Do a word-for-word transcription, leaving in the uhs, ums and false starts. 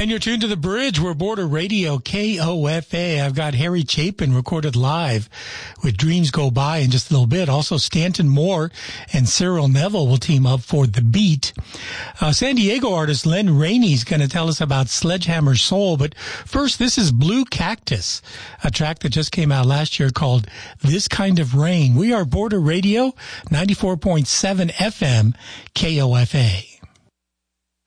And you're tuned to The Bridge. We're Border Radio, K O F A. I've got Harry Chapin recorded live with Dreams Go By in just a little bit. Also, Stanton Moore and Cyril Neville will team up for The Beat. Uh, San Diego artist Len Rainey is going to tell us about Sledgehammer Soul. But first, this is Blue Cactus, a track that just came out last year called This Kind of Rain. We are Border Radio, ninety-four point seven F M, K O F A.